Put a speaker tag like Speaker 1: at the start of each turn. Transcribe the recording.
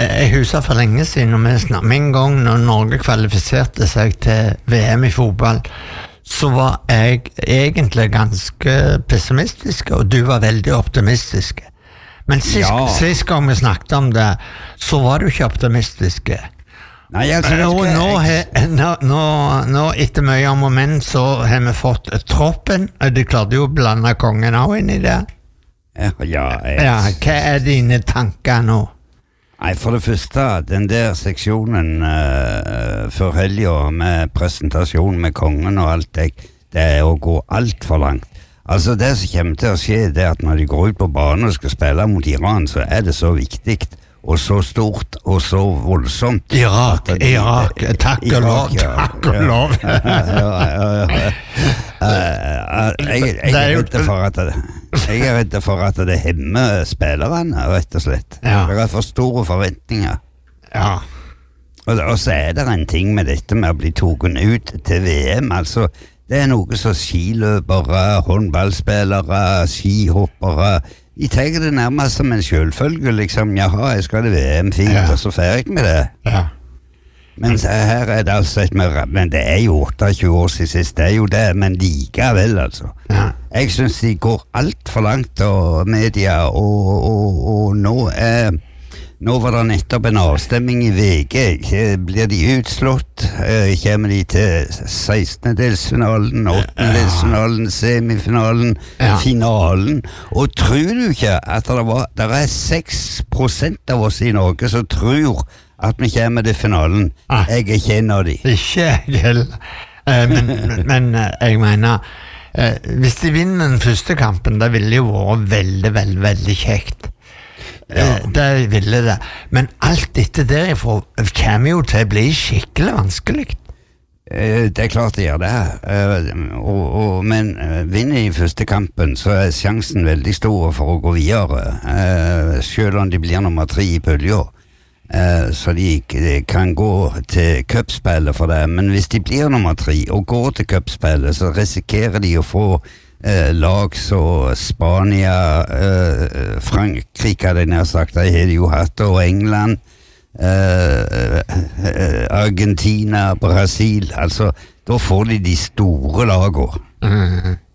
Speaker 1: Jeg husker for lenge siden, med en gang når Norge kvalifiserte seg til VM i fotball, så var jeg egentlig ganske pessimistisk, og du var veldig optimistisk. Men sist gang vi snakket om det, så var du ikke optimistisk.
Speaker 2: Nei, altså,
Speaker 1: nå etter mye om og men, så har vi fått troppen, og de klarte jo å blande kongen også inn i det.
Speaker 2: Ja,
Speaker 1: hva dine tanker nå?
Speaker 2: Nei, for det første, den der seksjonen før helga med presentasjon med kongen og alt det å gå alt for langt. Altså, det som kommer til å skje, det at når de går ut på banen og skal spille mot Iran, så det så viktig, og så stort, og så voldsomt.
Speaker 1: Irak, takk og lov.
Speaker 2: Jeg redd for at det hemmer spillerne, rett og slett. Det for store forventninger.
Speaker 1: Ja.
Speaker 2: Og så det en ting med dette med å bli togen ut til VM, altså, det noe som skiløpere, håndballspillere, skihoppere, de tenker det nærmest som en selvfølge, liksom, jaha, jeg skal det VM fint, og så ferdig med det.
Speaker 1: Ja.
Speaker 2: Men her det altså men det jo 28 år siden sist, det jo det, men likevel, altså.
Speaker 1: Ja.
Speaker 2: Jeg synes de går alt for langt, og media, og nå var det nettopp en avstemming i VG. Blir de utslått? Kommer de til 16-delsfinalen, 8-delsfinalen, semifinalen, finalen? Og tror du ikke at det 6% av oss i Norge som tror at vi kommer til finalen? Jeg ikke en av de.
Speaker 1: Ikke jeg heller. Men jeg mener, hvis de vinner den første kampen, det ville jo vært veldig, veldig, veldig kjekt. Det ville det. Men alt dette derifra kommer jo til å bli skikkelig vanskelig.
Speaker 2: Det klart det gjør det. Men vinner de første kampen, så sjansen veldig stor for å gå videre. Selv om de blir nummer 3 i pølja. Så de kan gå til cupspillet for det. Men hvis de blir nummer 3 og går til cupspillet, så risikerer de å få lag så Spania, Frankrike det nær sagt, det har de jo hatt, og England, Argentina, Brasil, altså da får de store lagene.